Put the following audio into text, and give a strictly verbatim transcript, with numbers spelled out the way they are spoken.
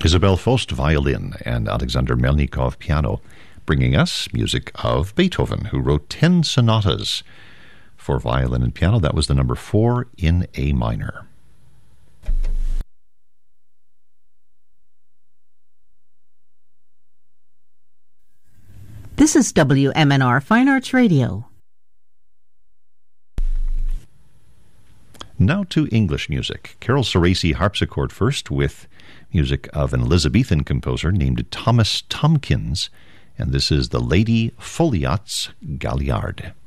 Isabel Faust, violin, and Alexander Melnikov, piano, bringing us music of Beethoven, who wrote ten sonatas for violin and piano. That was the number four in A minor. This is W M N R Fine Arts Radio. Now to English music. Carol Ceresi harpsichord first, with music of an Elizabethan composer named Thomas Tomkins, and this is the Lady Folliot's Galliard.